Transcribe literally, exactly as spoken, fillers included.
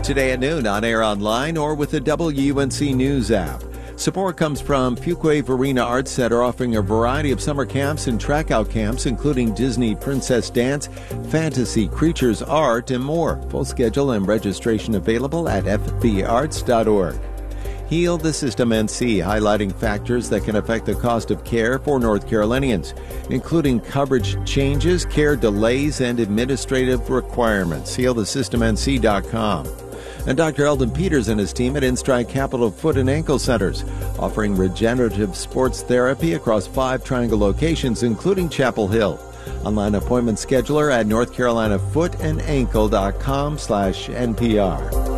Today at noon on air online or with the W U N C News app. Support comes from Fuquay Varina Arts Center, offering a variety of summer camps and track-out camps, including Disney Princess Dance, Fantasy Creatures Art, and more. Full schedule and registration available at f v arts dot org. Heal the System N C, highlighting factors that can affect the cost of care for North Carolinians, including coverage changes, care delays, and administrative requirements. heal the system n c dot com. And Doctor Eldon Peters and his team at InStride Capital Foot and Ankle Centers, offering regenerative sports therapy across five Triangle locations, including Chapel Hill. Online appointment scheduler at north carolina foot and ankle dot com slash N P R.